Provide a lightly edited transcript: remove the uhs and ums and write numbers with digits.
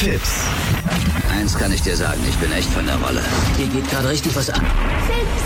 Fips. Eins kann ich dir sagen, ich bin echt von der Rolle. Hier geht gerade richtig was an.